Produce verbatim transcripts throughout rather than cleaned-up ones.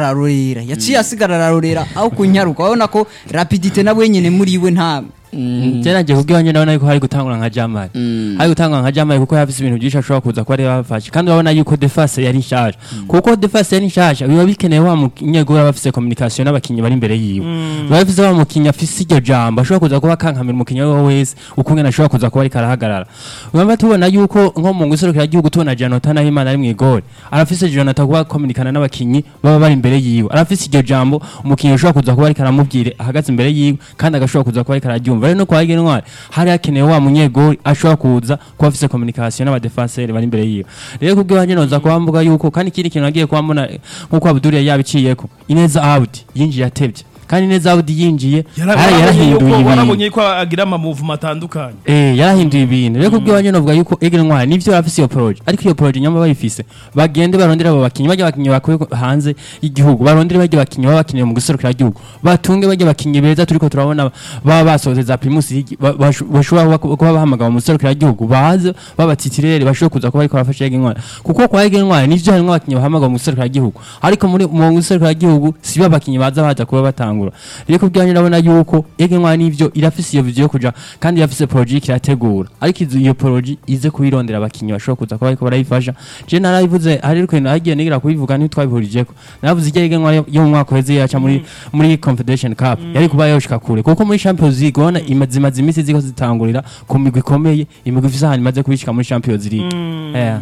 ararorera yaciye asigara ararorera aho kunyaruka urabona ko rapidite nabwe nyene muri we nta Jena je kubwiye nyine nabona yuko hari gutangura nka Jamal. Hari gutangura nka Jamal kuko yafise ibintu byinshi ashobora kuza ko ari bafashe. Kandi urabona yuko defense yari nshasha. Kuko defense yari nshasha biba bikeneye wa munyego yabafise communication n'abakinyi bari imbere yiwe. Bafise wa mukinyi afise iryo jambo ashobora kuza kuba kankamira umukinyi wese ukungena ashobora kuza kuba ari karahagarara. Urumva tubona yuko nko mu guserukira igihugu tubona Jonathan Ahimana ari mu igore. Arafise Jonathan kuba communicana n'abakinyi baba bari imbere yiwe. Arafise iryo jambo umukinyi ashobora kuza kuba ari karamubwire ahagaze imbere yiwe kandi agashobora kuza kuba ari kararyumva. Rero no kwa Igentwari hari hakenewe wa munyegori ashobora kuza kuba afise communication n'aba defenseur bari imbere yiwe. Rero kubwe wanje noza kwambuga yuko kandi kiri kintu nagiye kwambona nkuko Abdul yabiciyeko Ineza out yinjiye atevye kandi Ineza out yinjiye yarahinduye ibintu warabonye ko agira ama movement atandukanye eh yarahinduye ibintu. Rero kubwe wanje novuga yuko Igentwari nivyo afise iyo project ariko iyo project nyamba bayifise bagende barondera abo bakinyi bajya bakinyi bakuye hanze y'igihugu barondera bajya bakinyi baba bakinyi mu guserukira igihugu batunge bajya bakinyi beza turiko turabona baba basozeza primus bashobora kuba bahamagara mu guserukira igihugu baze babatitirere bashobora kuza kuba ariko bafashe Igentwari kuko kwa Igentwari nivyo harimo abakinyi bahamagara mu guserukira igihugu ariko muri mu guserukira igihugu si babakinyi baza baza kuba batangura. Rero kubwanye ndabona yuko Igentwari nivyo irafise iyo video kuja kandi irafise project irategura ariko iyo project ize kuirondera abakinyi bashobora kuza kuba ariko barayifasha. Je narayivuze ariko nagiye nigira kubivuga ni twabihurijeko navuze ije Igentwari yo mu mwaka weze yaca muri muri Confederation Cup yari kuba yoshika kure kuko muri Champions League ona imazimazi imisi ziko zitangurira ku migwi ikomeye imigwi ifise handi maze kubishika muri Champions League. Eh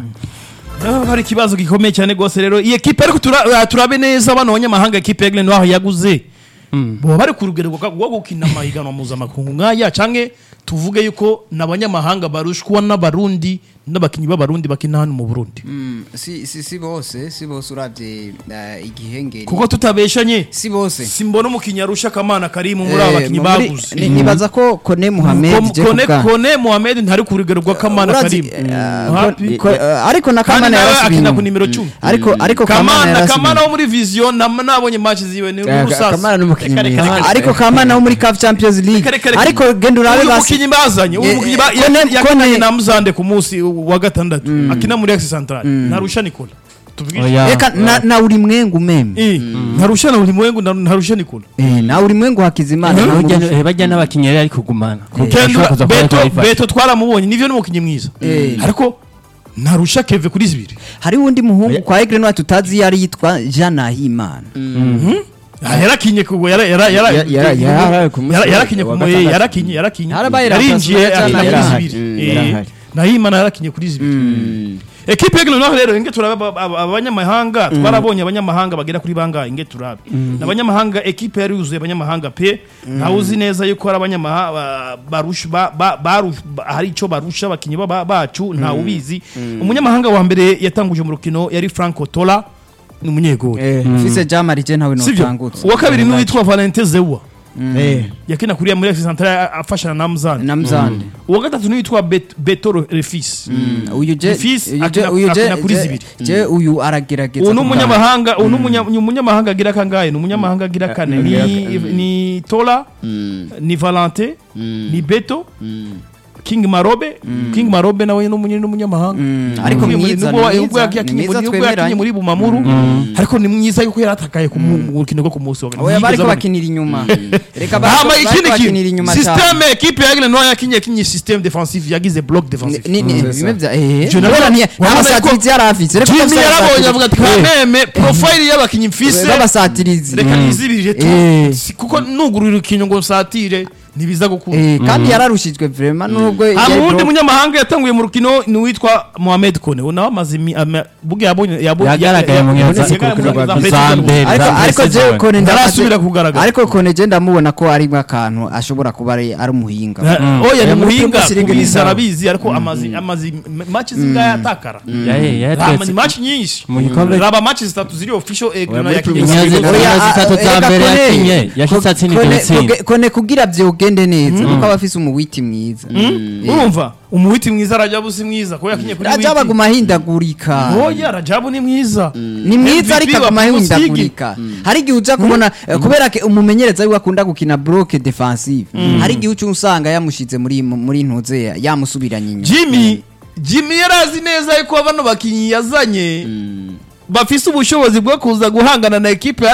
Ah, hari kibazo gikomeye cyane gose rero iyi equipe ariko turabe neza bano banyamahanga equipe Aigle Noir yaguze bo bari ku rugero rwo gukina amahiganwa mpuzamakungu nkaya canke tuvuge yuko nabanyamahanga barushwa n'abarundi n'abakinyi b'abarundi bakina hano mu Burundi. Mm, si si si bose si bose uravye uh, igihengeri kuko tutabeshanye si bose simbona umukinyi arusha Kamana Karimu muri abakinyi baguze ni nibaza ko Kone Mohamed je Kone Kone Mohamed ntari ku rugero rwa Kamana Karimu ariko na Kamana yarasubina ku nimero cumi ariko ariko Kamana Kamana wo muri Vision nabonye match ziwe ni urusasa Kamana n'umukinyi ariko Kamana wo muri C A F Champions League ariko genda urabe basi umukinyi bazanye umukinyi yakanye na Muzande ku munsi wa gatandatu akina muri Axe Central ntarusha Nicola eka na uri mwengu meme eh ntarusha na uri mwengu ntarusha Nicola eh na uri mwengu Hakizimana bajya n'abakinyi ari kugumana Beto Beto twaramubonye nivyo n'umukinyi mwiza ariko ntarusha Keve kuri zibiri. Hari wundi muhungu kwa Aigle Noir tutazi yari yitwa Jean Nahimana yarakinye kugo yara yara yara yarakinye kumo yarakinye yarakinye yarinjiye akina kuri zibiri Nahimana yarakinye kuri zibiri. Equipe Aigle Noir rero inge turaba abanyamahanga twarabonye abanyamahanga bagera kuri banga inge turabe abanyamahanga equipe yari yuzuye abanyamahanga pe ntawuzi neza yuko ari abanyamahanga barusha hari ico barusha abakinyi bacu ntawubizi. Umunyamahanga wa mbere yatanguje mu rukino yari Franco Tola ni umunyego fise Jamari je ntawe no tangutse. Uwa kabiri ni witwa Valentin Zewa eh yakina kuriya muri Axe Central afashana na Mzande na Mzande. Uwa gatatu ni witwa Betoro Refis uyu je uyu je kuri zibiri je uyu aragerageza uno munyamahanga uno munyamahanga agira kangaye no munyamahanga agira kane ni ni Tola ni Valentin ni Beto King Marobe King Marobe nawe no munyene n'umunyamahanga ariko mwiza nubwo yakinye muri Bumamuru ariko ni mwiza yuko yaratakaye ku mukino rwo ku munsi wa oya bariko bakinira inyuma reka bakinira inyuma system equipe Aigle Noir yakinye kinyi system defensive yagize block defensive ni ni bimevya eh jona ni abasatirizi yarafise reka yarabonye avuga ati kameme profile y'abakinyi mfise babasatirizi reka nizibirije tu kuko nugurura ikinyo ngo satire nibiza gukura eh kandi yararushijwe vraiment nubwo amundi munyamahanga yatanguye mu rukino ni witwa Mohamed Kone unaho amazimi buge yabonye yagaragaye mu nyanza ariko ariko je Kone ndarasubira kugaragara ariko Kone je ndamubona ko ari akantu ashobora kuba ari umuhinga oya ni umuhinga kubiza arabizi ariko amazi amazi match zingaya yatakara yaye yaye match nyinshi raba match zitatu ziri official Aigle Noir yakinye zitatu za mbere yakinye yashitse ni Kone kugira byo gende neza nuko abafise umuwiti mwiza urumva umuwiti mwiza Rajabu si mwiza ko yakinye kuri Rajabu agumahindagurika oya Rajabu ni mwiza ni mwiza ariko agumahindagurika hari gihe uja kubona kubera ke umumenyereza wiwe akunda gukina block defensive hari gihe ucu usanga yamushize muri muri ntuze yamusubiranye inyuma Jimmy Jimmy yarazi neza yuko bano bakinyi yazanye bafise ubushobozi bwo kuza guhangana na equipe